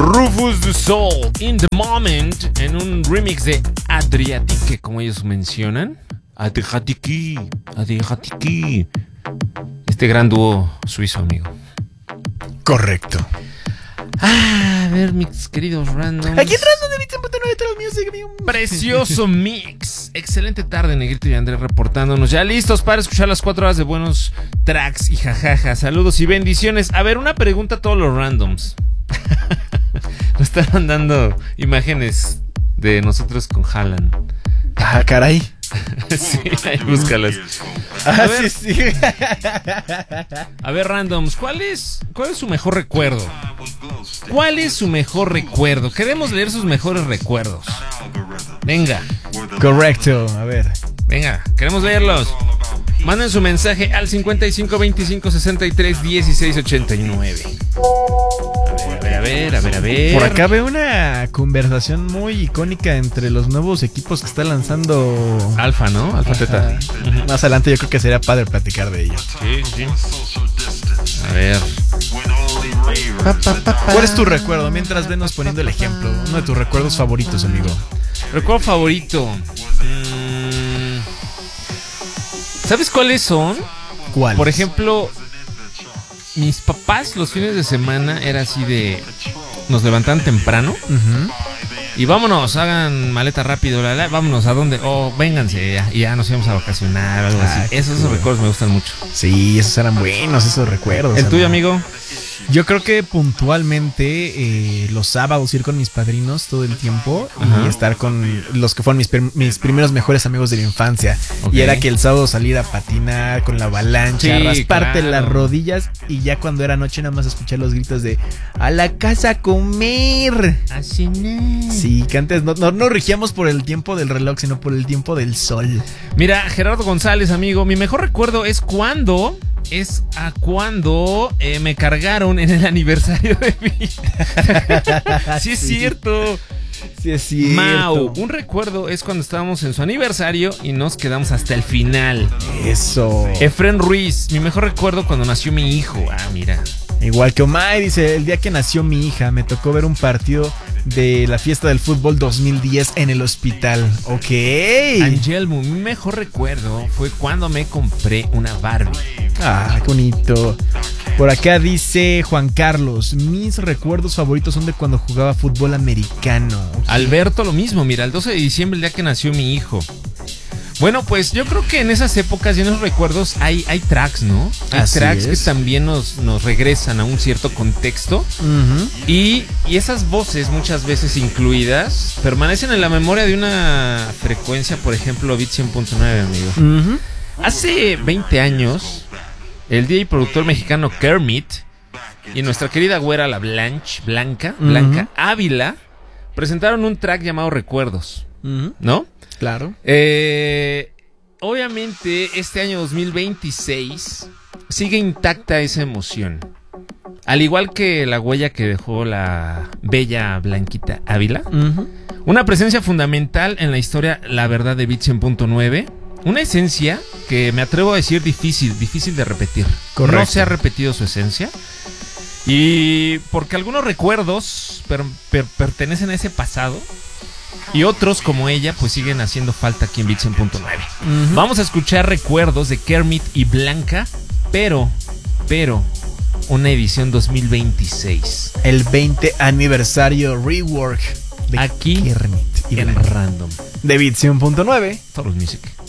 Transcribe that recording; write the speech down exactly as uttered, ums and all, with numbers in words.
Rufus Du Sol, In the Moment, en un remix de Adriatique, como ellos mencionan. Adriatique, Adriatique. Este gran dúo suizo, amigo. Correcto. Ah, a ver, mis queridos randoms. Aquí entrando de Beats punto nueve Total Music, amigo. Precioso mix. Excelente tarde, Negrito y Andrés reportándonos. Ya listos para escuchar las cuatro horas de buenos tracks y jajaja. Saludos y bendiciones. A ver, una pregunta a todos los randoms. Nos están mandando imágenes de nosotros con Haaland. Ah, caray. Sí, ahí búscalas. Ah, A ver, sí, sí. a ver, randoms, ¿cuál es, ¿cuál es su mejor recuerdo? ¿Cuál es su mejor recuerdo? Queremos leer sus mejores recuerdos. Venga, Correcto, a ver. venga, queremos leerlos. Manden su mensaje al cincuenta y cinco veinticinco sesenta y tres dieciséis ochenta y nueve. A ver, a ver, a ver, a ver. Por acá veo una conversación muy icónica entre los nuevos equipos que está lanzando Alfa, ¿no? Alfa Teta. Ajá. Más adelante yo creo que sería padre platicar de ello. Sí, sí. A ver. ¿Cuál es tu recuerdo? Mientras venos poniendo el ejemplo, uno de tus recuerdos favoritos, amigo. Recuerdo favorito. Mm, ¿Sabes cuáles son? ¿Cuál? Por ejemplo, mis papás los fines de semana era así de... Nos levantaban temprano Uh-huh. y vámonos, hagan maleta rápido, la, la, vámonos, ¿a dónde? Oh, vénganse, ya, y ya nos íbamos a vacacionar o algo Ah, así. Esos, cool. esos recuerdos me gustan mucho. Sí, esos eran buenos, esos recuerdos. ¿El tuyo, amigo? Yo creo que puntualmente eh, los sábados ir con mis padrinos todo el tiempo. Ajá. Y estar con los que fueron mis, per- mis primeros mejores amigos de la infancia. Ok. Y era que el sábado salir a patinar con la avalancha, Sí, rasparte claro. las rodillas y ya cuando era noche nada más escuchar los gritos de ¡a la casa a comer! Así no. Sí, que antes no, no, no regíamos por el tiempo del reloj, sino por el tiempo del sol. Mira, Gerardo González, amigo, mi mejor recuerdo es cuando... Es a cuando eh, me cargaron en el aniversario de mi... Sí es Sí. cierto. Sí, es cierto. Mau, un recuerdo es cuando estábamos en su aniversario y nos quedamos hasta el final. Eso. Efren Ruiz, mi mejor recuerdo cuando nació mi hijo. Ah, mira. Igual que Omar dice, el día que nació mi hija me tocó ver un partido de la fiesta del fútbol dos mil diez en el hospital. Ok. Angelmo, mi mejor recuerdo fue cuando me compré una Barbie. Ah, qué bonito. Por acá dice Juan Carlos, mis recuerdos favoritos son de cuando jugaba fútbol americano. Ok. Alberto, lo mismo, mira, el doce de diciembre, el día que nació mi hijo. Bueno, pues yo creo que en esas épocas y en esos recuerdos hay, hay tracks, ¿no? Hay Así tracks es. que también nos, nos regresan a un cierto contexto. Ujú. Y, y esas voces, muchas veces incluidas, permanecen en la memoria de una frecuencia, por ejemplo, Beat cien punto nueve, amigo. Ujú. Hace veinte años, el D J y productor mexicano Kermit y nuestra querida güera, la Blanche, Blanca, Blanca Ujú. Ávila, presentaron un track llamado Recuerdos, Ujú. ¿no? Claro. Eh, obviamente, este año dos mil veintiséis sigue intacta esa emoción. Al igual que la huella que dejó la bella Blanquita Ávila. Ujú. Una presencia fundamental en la historia, la verdad, de Beat cien punto nueve. Una esencia que me atrevo a decir difícil, difícil de repetir. Correcto. No se ha repetido su esencia. Y porque algunos recuerdos per- per- pertenecen a ese pasado. Y otros, como ella, pues siguen haciendo falta aquí en Beat cien punto nueve. Ujú. Vamos a escuchar Recuerdos de Kermit y Blanca, pero, pero, una edición dos mil veintiséis. El veinte aniversario rework de Aquí Kermit y en Blanca. Random. De Beat cien punto nueve. Total Music.